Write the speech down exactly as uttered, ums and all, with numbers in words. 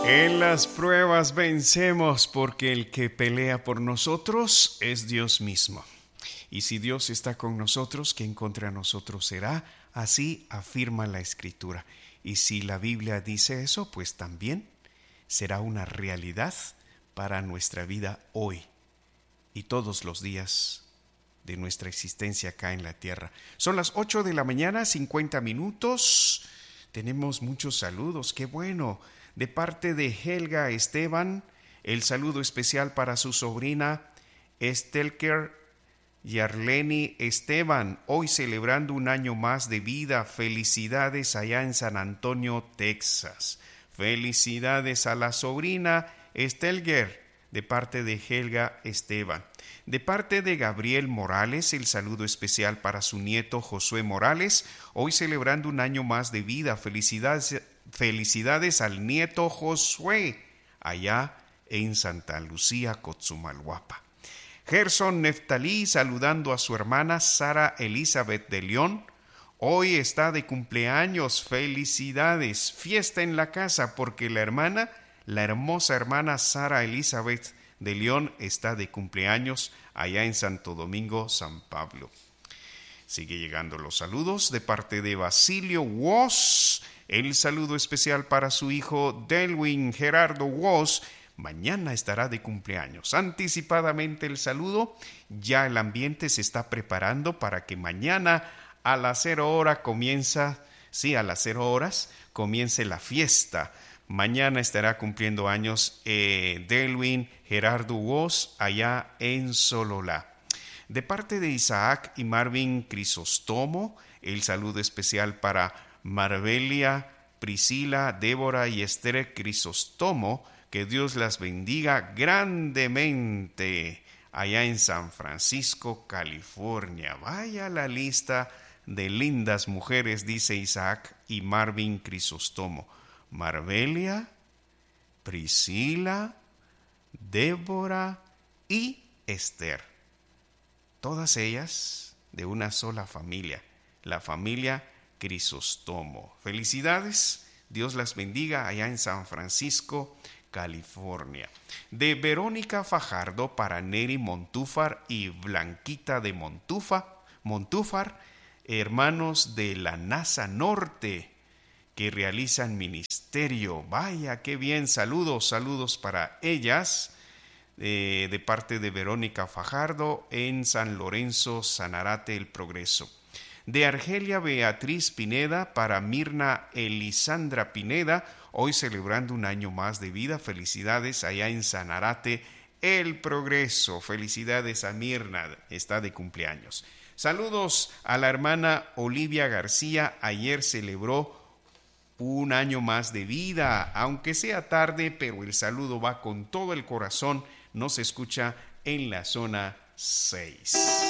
En las pruebas vencemos porque el que pelea por nosotros es Dios mismo. Y si Dios está con nosotros, ¿quién contra nosotros será? Así afirma la Escritura. Y si la Biblia dice eso, pues también será una realidad para nuestra vida hoy y todos los días de nuestra existencia acá en la tierra. Son las ocho de la mañana, cincuenta minutos. Tenemos muchos saludos, qué bueno. De parte de Helga Esteban, el saludo especial para su sobrina Estelker Yarleni Esteban, hoy celebrando un año más de vida. Felicidades allá en San Antonio, Texas. Felicidades a la sobrina Estelger, de parte de Helga Esteban. De parte de Gabriel Morales, el saludo especial para su nieto Josué Morales, hoy celebrando un año más de vida. Felicidades, felicidades al nieto Josué, allá en Santa Lucía, Cotzumalhuapa. Gerson Neftalí, saludando a su hermana Sara Elizabeth de León, hoy está de cumpleaños. Felicidades, fiesta en la casa, porque la hermana, la hermosa hermana Sara Elizabeth de León está de cumpleaños allá en Santo Domingo, San Pablo. Sigue llegando los saludos de parte de Basilio Woz, el saludo especial para su hijo Delwin Gerardo Woz. Mañana estará de cumpleaños. Anticipadamente el saludo, ya el ambiente se está preparando para que mañana a las cero hora comienza, sí, a las cero horas comience la fiesta. Mañana estará cumpliendo años eh, Delwin Gerardo Woz allá en Sololá. De parte de Isaac y Marvin Crisóstomo, el saludo especial para Marbelia, Priscila, Débora y Esther Crisóstomo. Que Dios las bendiga grandemente allá en San Francisco, California. Vaya la lista de lindas mujeres, dice Isaac y Marvin Crisóstomo. Marbelia, Priscila, Débora y Esther. Todas ellas de una sola familia, la familia Crisóstomo. Felicidades, Dios las bendiga allá en San Francisco, California. De Verónica Fajardo para Neri Montúfar y Blanquita de Montufa, Montúfar, hermanos de la NASA Norte, que realizan ministerio. Vaya, qué bien, saludos, saludos para ellas, eh, de parte de Verónica Fajardo en San Lorenzo, Sanarate, El Progreso. De Argelia Beatriz Pineda para Mirna Elisandra Pineda, hoy celebrando un año más de vida. Felicidades allá en Sanarate, El Progreso. Felicidades a Mirna, está de cumpleaños. Saludos a la hermana Olivia García, ayer celebró un año más de vida, aunque sea tarde, pero el saludo va con todo el corazón. Nos escucha en la zona seis.